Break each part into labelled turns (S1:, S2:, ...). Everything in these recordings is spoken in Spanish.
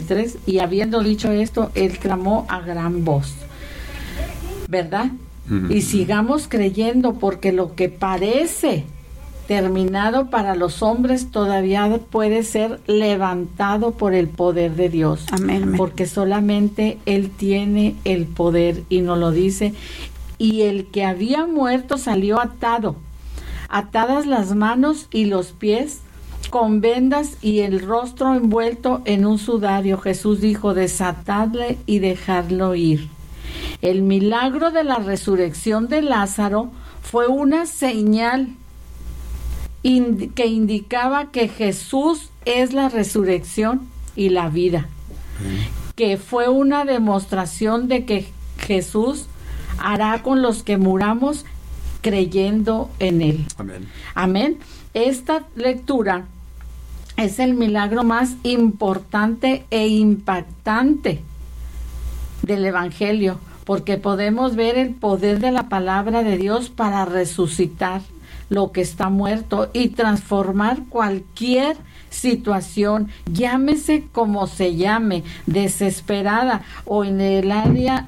S1: 43, y habiendo dicho esto, él clamó a gran voz, ¿verdad? Y sigamos creyendo, porque lo que parece terminado para los hombres todavía puede ser levantado por el poder de Dios.
S2: Amén, amén.
S1: Porque solamente Él tiene el poder, y nos lo dice. Y el que había muerto salió atado, atadas las manos y los pies, con vendas, y el rostro envuelto en un sudario. Jesús dijo: desatadle y dejadlo ir. El milagro de la resurrección de Lázaro fue una señal que indicaba que Jesús es la resurrección y la vida, que fue una demostración de que Jesús hará con los que muramos creyendo en Él.
S3: Amén.
S1: Amén. Esta lectura es el milagro más importante e impactante del Evangelio, porque podemos ver el poder de la palabra de Dios para resucitar lo que está muerto y transformar cualquier situación, llámese como se llame, desesperada o en el área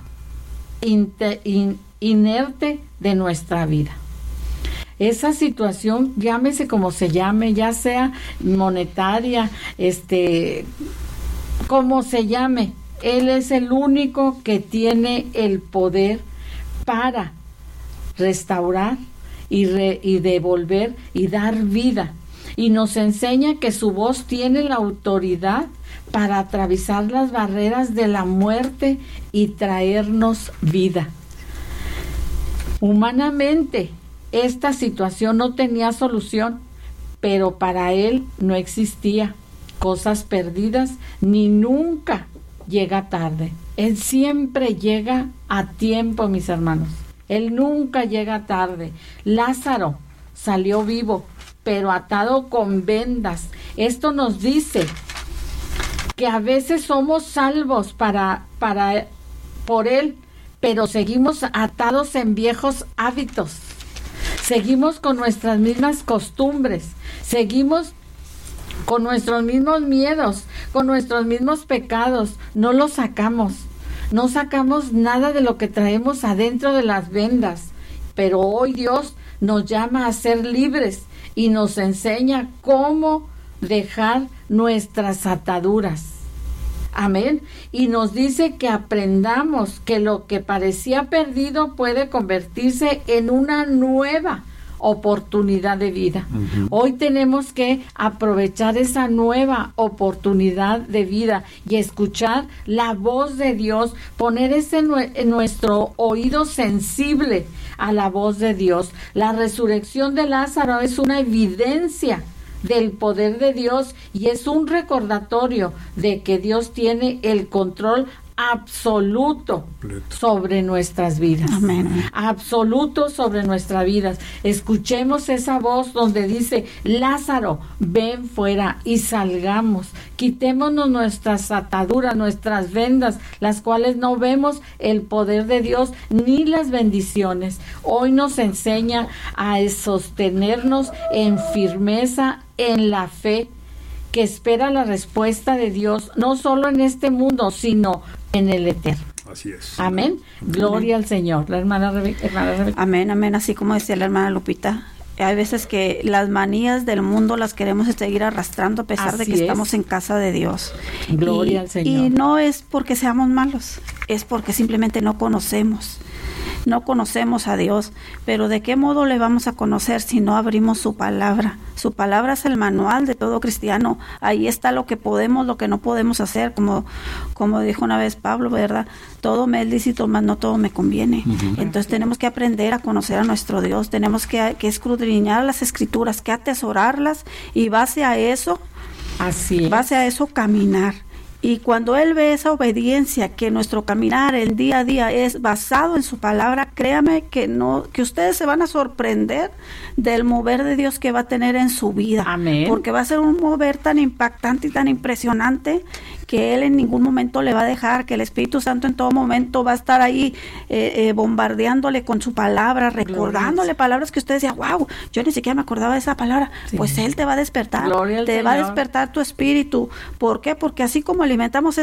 S1: inerte de nuestra vida. Esa situación, llámese como se llame, ya sea monetaria, como se llame, Él es el único que tiene el poder para restaurar y devolver y dar vida. Y nos enseña que su voz tiene la autoridad para atravesar las barreras de la muerte y traernos vida. Humanamente, esta situación no tenía solución, pero para Él no existía cosas perdidas, ni nunca llega tarde. Él siempre llega a tiempo, mis hermanos. Él nunca llega tarde. Lázaro salió vivo, pero atado con vendas. Esto nos dice que a veces somos salvos por Él, pero seguimos atados en viejos hábitos. Seguimos con nuestras mismas costumbres. Seguimos con nuestros mismos miedos, con nuestros mismos pecados. No los sacamos. No sacamos nada de lo que traemos adentro de las vendas, pero hoy Dios nos llama a ser libres y nos enseña cómo dejar nuestras ataduras. Amén. Y nos dice que aprendamos que lo que parecía perdido puede convertirse en una nueva oportunidad de vida. Hoy tenemos que aprovechar esa nueva oportunidad de vida y escuchar la voz de Dios, poner en nuestro oído sensible a la voz de Dios. La resurrección de Lázaro es una evidencia del poder de Dios y es un recordatorio de que Dios tiene el control absoluto sobre nuestras vidas.
S2: Amén.
S1: Absoluto sobre nuestras vidas. Escuchemos esa voz donde dice: Lázaro, ven fuera, y salgamos. Quitémonos nuestras ataduras, nuestras vendas, las cuales no vemos el poder de Dios ni las bendiciones. Hoy nos enseña a sostenernos en firmeza en la fe, que espera la respuesta de Dios, no solo en este mundo, sino en el eterno.
S3: Así es.
S1: Amén. Gloria al Señor. La hermana Rebeca.
S2: Amén, amén. Así como decía la hermana Lupita, hay veces que las manías del mundo las queremos seguir arrastrando a pesar de que estamos en casa de Dios.
S1: Gloria al Señor.
S2: Y no es porque seamos malos, es porque simplemente no conocemos a Dios. Pero ¿de qué modo le vamos a conocer si no abrimos su palabra? Su palabra es el manual de todo cristiano. Ahí está lo que podemos, lo que no podemos hacer, como dijo una vez Pablo, ¿verdad? Todo me es lícito, mas no todo me conviene. Entonces tenemos que aprender a conocer a nuestro Dios, tenemos que escudriñar las escrituras, que atesorarlas, y base a eso caminar. Y cuando Él ve esa obediencia, que nuestro caminar, el día a día es basado en su palabra, créame que ustedes se van a sorprender del mover de Dios que va a tener en su vida.
S1: Amén.
S2: Porque va a ser un mover tan impactante y tan impresionante que Él en ningún momento le va a dejar, que el Espíritu Santo en todo momento va a estar ahí bombardeándole con su palabra, recordándole palabras que usted decía: wow, yo ni siquiera me acordaba de esa palabra. Sí. Pues Él te va a despertar, te va a despertar tu espíritu. ¿Por qué? Porque así como alimentamos